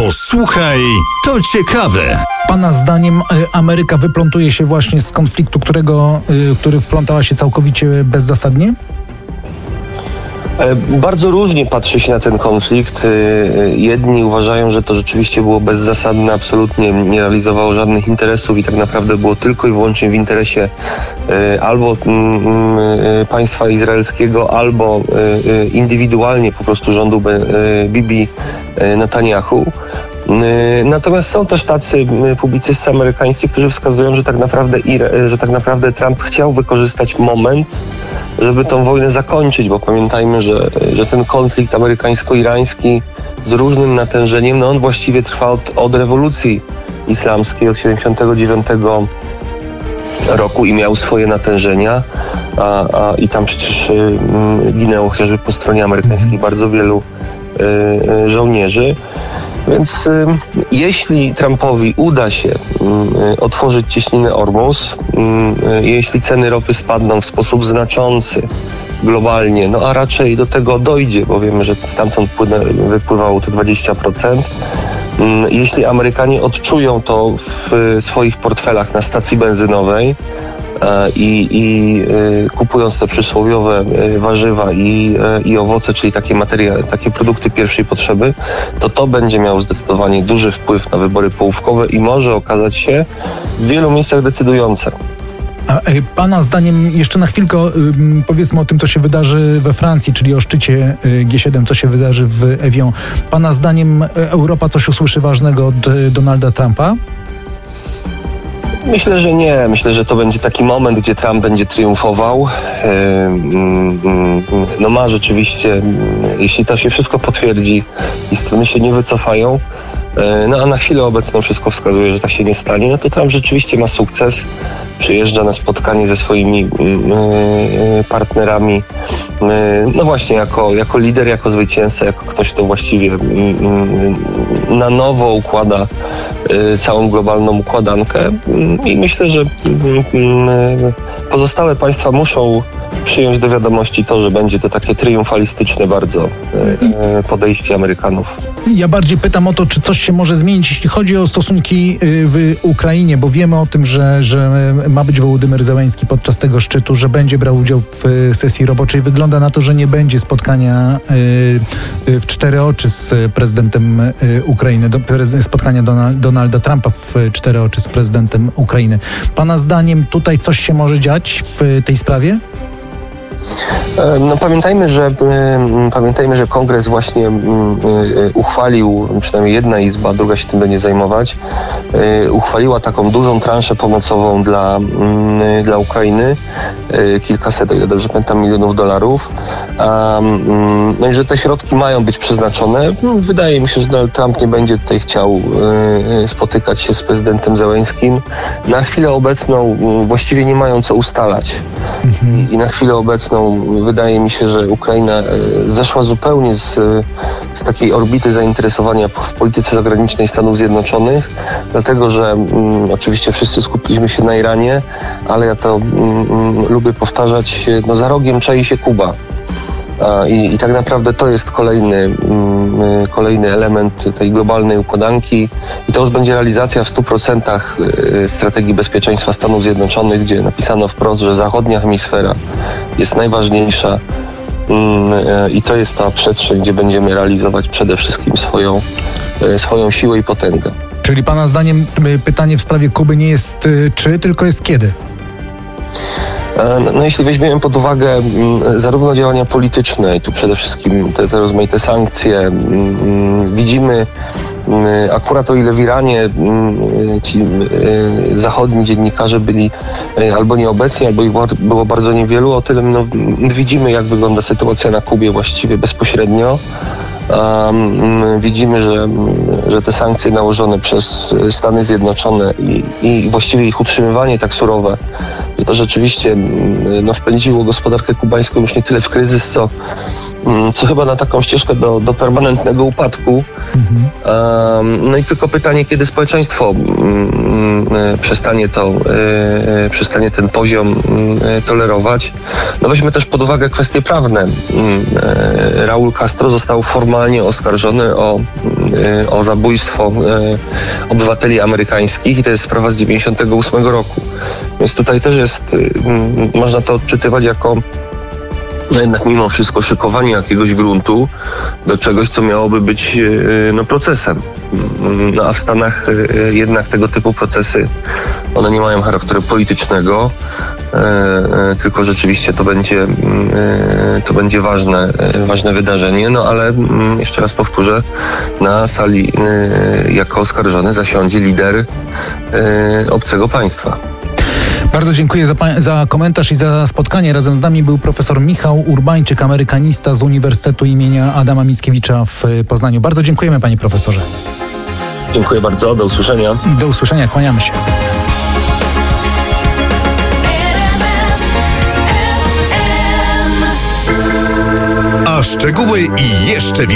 Posłuchaj, to ciekawe. Pana zdaniem Ameryka wyplątuje się właśnie z konfliktu, który wplątała się całkowicie bezzasadnie? Bardzo różnie patrzy się na ten konflikt. Jedni uważają, że to rzeczywiście było bezzasadne, absolutnie nie realizowało żadnych interesów i tak naprawdę było tylko i wyłącznie w interesie albo państwa izraelskiego, albo indywidualnie po prostu rządu Bibi Netanyahu. Natomiast są też tacy publicyści amerykańscy, którzy wskazują, że tak naprawdę Trump chciał wykorzystać moment, żeby tą wojnę zakończyć, bo pamiętajmy, że ten konflikt amerykańsko-irański z różnym natężeniem, on właściwie trwa od rewolucji islamskiej, od 79 roku i miał swoje natężenia, i tam przecież ginęło chociażby po stronie amerykańskiej bardzo wielu żołnierzy. Więc jeśli Trumpowi uda się otworzyć cieśninę Ormus, jeśli ceny ropy spadną w sposób znaczący globalnie, a raczej do tego dojdzie, bo wiemy, że stamtąd wypływało to 20%, jeśli Amerykanie odczują to w swoich portfelach na stacji benzynowej, i kupując te przysłowiowe warzywa i owoce, czyli takie produkty pierwszej potrzeby, to będzie miało zdecydowanie duży wpływ na wybory połówkowe i może okazać się w wielu miejscach decydujące. A pana zdaniem, jeszcze na chwilkę powiedzmy o tym, co się wydarzy we Francji, czyli o szczycie G7, co się wydarzy w Evian. Pana zdaniem Europa coś usłyszy ważnego od Donalda Trumpa? Myślę, że nie. Myślę, że to będzie taki moment, gdzie Trump będzie triumfował. Ma rzeczywiście, jeśli to się wszystko potwierdzi i strony się nie wycofają, a na chwilę obecną wszystko wskazuje, że tak się nie stanie, to Trump rzeczywiście ma sukces. Przyjeżdża na spotkanie ze swoimi partnerami, właśnie jako lider, jako zwycięzca, jako ktoś, kto właściwie na nowo układa całą globalną układankę i myślę, że pozostałe państwa muszą przyjąć do wiadomości to, że będzie to takie triumfalistyczne bardzo podejście Amerykanów. Ja bardziej pytam o to, czy coś się może zmienić, jeśli chodzi o stosunki w Ukrainie, bo wiemy o tym, że ma być Wołodymyr Zełenski podczas tego szczytu, że będzie brał udział w sesji roboczej. Wygląda na to, że nie będzie spotkania w cztery oczy z prezydentem Ukrainy, spotkania Donalda Trumpa w cztery oczy z prezydentem Ukrainy. Pana zdaniem tutaj coś się może dziać w tej sprawie? Pamiętajmy, że Kongres właśnie uchwalił, przynajmniej jedna izba, druga się tym będzie zajmować, uchwaliła taką dużą transzę pomocową dla Ukrainy, kilkaset, o ile dobrze pamiętam, milionów dolarów. I że te środki mają być przeznaczone. Wydaje mi się, że Donald Trump nie będzie tutaj chciał spotykać się z prezydentem Zełenskim. Na chwilę obecną właściwie nie mają co ustalać. I na chwilę obecną wydaje mi się, że Ukraina zeszła zupełnie z takiej orbity zainteresowania w polityce zagranicznej Stanów Zjednoczonych, dlatego że oczywiście wszyscy skupiliśmy się na Iranie, ale ja to lubię powtarzać, za rogiem czai się Kuba. I tak naprawdę to jest kolejny element tej globalnej układanki i to już będzie realizacja w 100% strategii bezpieczeństwa Stanów Zjednoczonych, gdzie napisano wprost, że zachodnia hemisfera jest najważniejsza i to jest ta przestrzeń, gdzie będziemy realizować przede wszystkim swoją siłę i potęgę. Czyli pana zdaniem pytanie w sprawie Kuby nie jest czy, tylko jest kiedy? Jeśli weźmiemy pod uwagę zarówno działania polityczne, i tu przede wszystkim te rozmaite sankcje, widzimy akurat o ile w Iranie ci zachodni dziennikarze byli albo nieobecni, albo ich było bardzo niewielu, o tyle widzimy, jak wygląda sytuacja na Kubie właściwie bezpośrednio. Widzimy, że te sankcje nałożone przez Stany Zjednoczone i właściwie ich utrzymywanie tak surowe, że to rzeczywiście wpędziło gospodarkę kubańską już nie tyle w kryzys, co co chyba na taką ścieżkę do permanentnego upadku. No i tylko pytanie, kiedy społeczeństwo przestanie ten poziom tolerować. No weźmy też pod uwagę kwestie prawne. Raúl Castro został formalnie oskarżony o zabójstwo obywateli amerykańskich i to jest sprawa z 1998 roku. Więc tutaj też jest, można to odczytywać jako jednak mimo wszystko szykowanie jakiegoś gruntu do czegoś, co miałoby być procesem. No a w Stanach jednak tego typu procesy, one nie mają charakteru politycznego, tylko rzeczywiście to będzie ważne wydarzenie. No ale jeszcze raz powtórzę, na sali jako oskarżony zasiądzie lider obcego państwa. Bardzo dziękuję za komentarz i za spotkanie. Razem z nami był profesor Michał Urbańczyk, amerykanista z Uniwersytetu imienia Adama Mickiewicza w Poznaniu. Bardzo dziękujemy, panie profesorze. Dziękuję bardzo, do usłyszenia. Do usłyszenia, kłaniamy się. A szczegóły i jeszcze więcej.